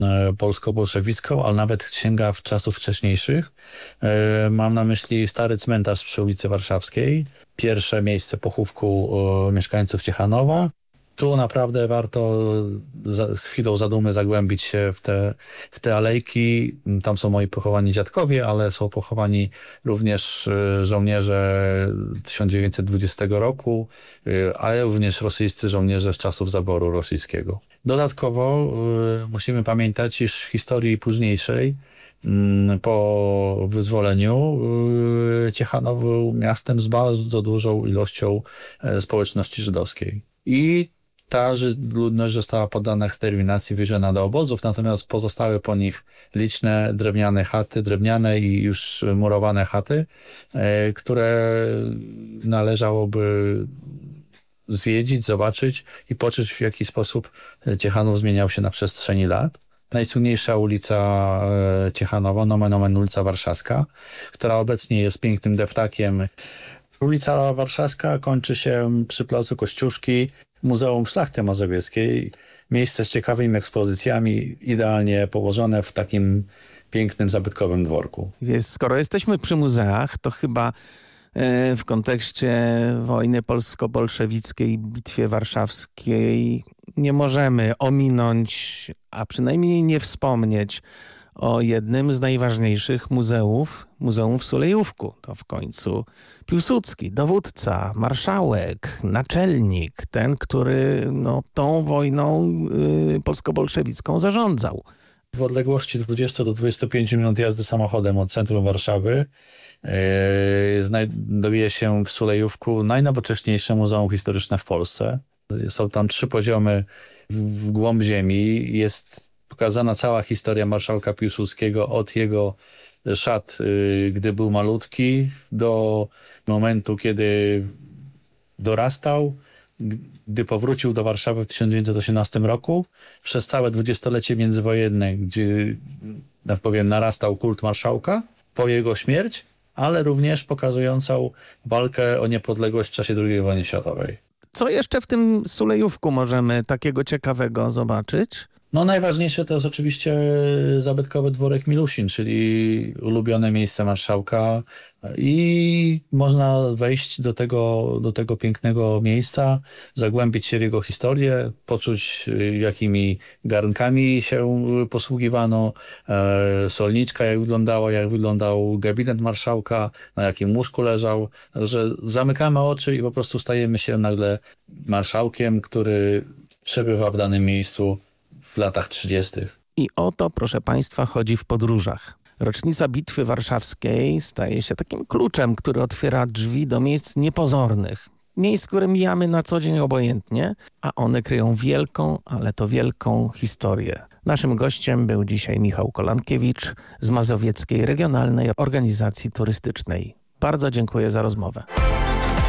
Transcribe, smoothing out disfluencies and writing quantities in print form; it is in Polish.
polsko-bolszewicką, ale nawet sięga w czasów wcześniejszych. Mam na myśli stary cmentarz przy ulicy Warszawskiej, pierwsze miejsce pochówku mieszkańców Ciechanowa. Tu naprawdę warto z chwilą zadumy zagłębić się w te alejki. Tam są moi pochowani dziadkowie, ale są pochowani również żołnierze 1920 roku, ale również rosyjscy żołnierze z czasów zaboru rosyjskiego. Dodatkowo musimy pamiętać, iż w historii późniejszej, po wyzwoleniu, Ciechanów był miastem z bardzo dużą ilością społeczności żydowskiej. I ta ludność została poddana eksterminacji, wywieziona do obozów, natomiast pozostały po nich liczne drewniane i już murowane chaty, które należałoby zwiedzić, zobaczyć i poczuć, w jaki sposób Ciechanów zmieniał się na przestrzeni lat. Najsłynniejsza ulica Ciechanowa, nomen omen ulica Warszawska, która obecnie jest pięknym deptakiem. Ulica Warszawska kończy się przy placu Kościuszki, Muzeum Szlachty Mazowieckiej. Miejsce z ciekawymi ekspozycjami, idealnie położone w takim pięknym, zabytkowym dworku. Skoro jesteśmy przy muzeach, to chyba w kontekście wojny polsko-bolszewickiej, Bitwie Warszawskiej nie możemy ominąć, a przynajmniej nie wspomnieć o jednym z najważniejszych muzeum w Sulejówku. To w końcu Piłsudski, dowódca, marszałek, naczelnik, ten, który tą wojną polsko-bolszewicką zarządzał. W odległości 20 do 25 minut jazdy samochodem od centrum Warszawy znajduje się w Sulejówku najnowocześniejsze muzeum historyczne w Polsce. Są tam 3 poziomy w głąb ziemi. Jest pokazana cała historia marszałka Piłsudskiego od jego szat, gdy był malutki, do momentu, kiedy dorastał, gdy powrócił do Warszawy w 1918 roku, przez całe dwudziestolecie międzywojenne, gdzie, tak powiem, narastał kult marszałka, po jego śmierć, ale również pokazującą walkę o niepodległość w czasie II wojny światowej. Co jeszcze w tym Sulejówku możemy takiego ciekawego zobaczyć? Najważniejsze to jest oczywiście zabytkowy dworek Milusin, czyli ulubione miejsce marszałka, i można wejść do tego pięknego miejsca, zagłębić się w jego historię, poczuć, jakimi garnkami się posługiwano, solniczka jak wyglądała, jak wyglądał gabinet marszałka, na jakim łóżku leżał, że zamykamy oczy i po prostu stajemy się nagle marszałkiem, który przebywa w danym miejscu w latach 30. I o to, proszę Państwa, chodzi w podróżach. Rocznica Bitwy Warszawskiej staje się takim kluczem, który otwiera drzwi do miejsc niepozornych. Miejsc, które mijamy na co dzień obojętnie, a one kryją wielką, ale to wielką historię. Naszym gościem był dzisiaj Michał Kolankiewicz z Mazowieckiej Regionalnej Organizacji Turystycznej. Bardzo dziękuję za rozmowę.